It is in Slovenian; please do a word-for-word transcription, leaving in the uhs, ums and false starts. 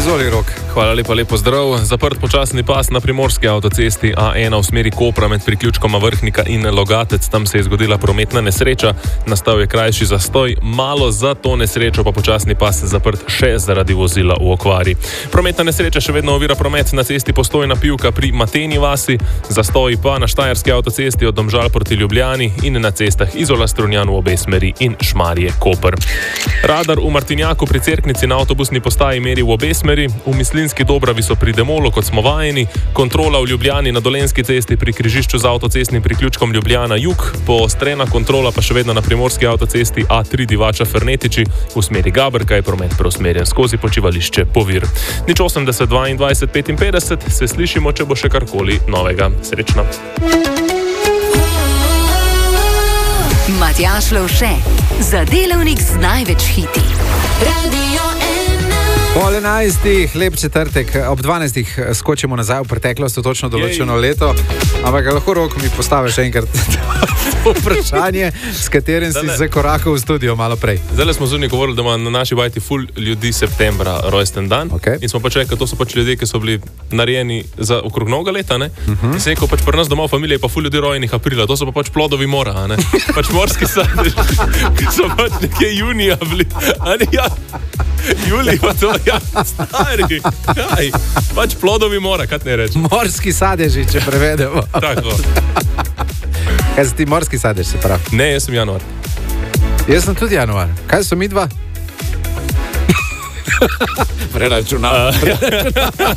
Izvoli, Rok. Hvala lepa, lepo zdrav. Zaprt počasni pas na primorski avtocesti A ena v smeri Kopra med priključkoma Vrhnika in Logatec. Tam se je zgodila prometna nesreča. Nastal je krajši zastoj. Malo za to nesrečo pa počasni pas zaprt še zaradi vozila v okvari. Prometna nesreča še vedno ovira promet na cesti Postojna Pivka pri Mateni vasi. Zastoji pa na Štajerski avtocesti od Domžal proti Ljubljani in na cestah Izola Strunjan v obe smeri in Šmarje Koper. Radar v Martinjaku pri Cerknici na avtobusni postaji meri v obe smeri. V Mislinski Dobravi so pri Demolu, kot smo vajeni. Kontrola v Ljubljani na Dolenjski cesti pri križišču z avtocestnim priključkom Ljubljana jug. Poostrena kontrola pa še vedno na primorski avtocesti A tri Divača Fernetiči v smeri Gabrka, je promet preusmerjen skozi počivališče Povir. Nič osemdeset dvaindvajset petinpetdeset, se slišimo, če bo še karkoli novega. Srečno. Matjaž Lovše, za delavnik z največ hiti. Radio Pol enajstih, lep četrtek, ob dvanajstih skočimo nazaj v preteklost, v točno določeno leto, ampak lahko, Rok, mi postaviš še enkrat vprašanje, s katerim si zakorakal v studio malo prej. Zdaj smo zunaj govorili, da ima na naši bajti ful ljudi septembra rojsten dan, okay. In smo pač rekli, to so pač ljudje, ki so bili narejeni za okrog mnoga leta, ne? Uh-huh. In se je rekel, pač pri nas doma v familiji pa ful ljudi rojenih aprila, to so pa pač plodovi mora, ne? Pač morski sadež, ki so pač nekje junija bili, a ne ja, julij pa to, ja, stari, kaj, pač plodovi mora, kaj ne reči? Morski sadeži, če prevedemo. Tako. Kaj si ti morski sadež, se pravi? Ne, jaz sem januar. Jaz sem tudi januar. Kaj so mi dva? Preračunam.